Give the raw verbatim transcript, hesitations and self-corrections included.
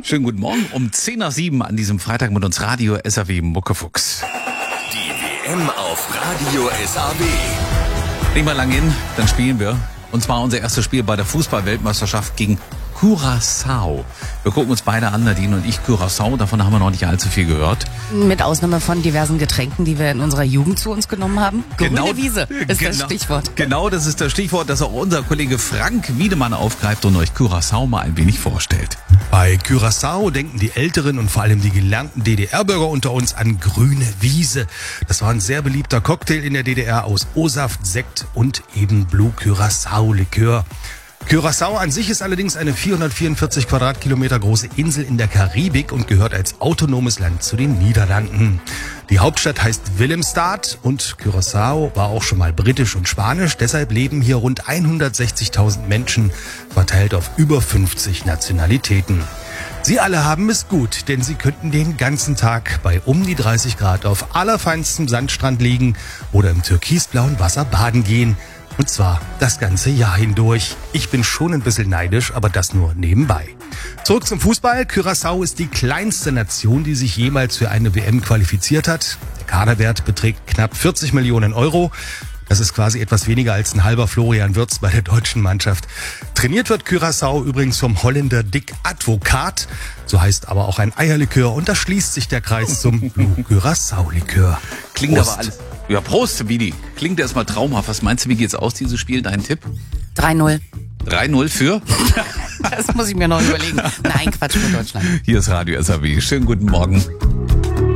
Schönen guten Morgen um zehn nach sieben an diesem Freitag mit uns Radio S A W Muckefuchs. Die W M auf Radio S A W. Legen wir lang hin, dann spielen wir. Und zwar unser erstes Spiel bei der Fußball-Weltmeisterschaft gegen Curaçao. Wir gucken uns beide an, Nadine und ich, Curaçao. Davon haben wir noch nicht allzu viel gehört. Mit Ausnahme von diversen Getränken, die wir in unserer Jugend zu uns genommen haben. Grüne Genau, Wiese ist genau, das Stichwort. Genau, das ist das Stichwort, das auch unser Kollege Frank Wiedemann aufgreift und euch Curaçao mal ein wenig vorstellt. Bei Curaçao denken die Älteren und vor allem die gelernten D D R-Bürger unter uns an grüne Wiese. Das war ein sehr beliebter Cocktail in der D D R aus O-Saft, Sekt und eben Blue Curaçao-Likör. Curaçao an sich ist allerdings eine vierhundertvierundvierzig Quadratkilometer große Insel in der Karibik und gehört als autonomes Land zu den Niederlanden. Die Hauptstadt heißt Willemstad und Curaçao war auch schon mal britisch und spanisch. Deshalb leben hier rund hundertsechzigtausend Menschen, verteilt auf über fünfzig Nationalitäten. Sie alle haben es gut, denn sie könnten den ganzen Tag bei um die dreißig Grad auf allerfeinstem Sandstrand liegen oder im türkisblauen Wasser baden gehen. Und zwar das ganze Jahr hindurch. Ich bin schon ein bisschen neidisch, aber das nur nebenbei. Zurück zum Fußball. Curaçao ist die kleinste Nation, die sich jemals für eine W M qualifiziert hat. Der Kaderwert beträgt knapp vierzig Millionen Euro. Das ist quasi etwas weniger als ein halber Florian Wirtz bei der deutschen Mannschaft. Trainiert wird Curaçao übrigens vom Holländer Dick Advocaat. So heißt aber auch ein Eierlikör. Und da schließt sich der Kreis zum Blue Curaçao-Likör. Klingt Prost. aber alles... Ja, Prost, Vidi. Klingt erstmal traumhaft. Was meinst du, wie geht's aus, dieses Spiel? Dein Tipp? drei null. drei null für? Das muss ich mir noch überlegen. Nein, Quatsch für Deutschland. Hier ist Radio S A W. Schönen guten Morgen.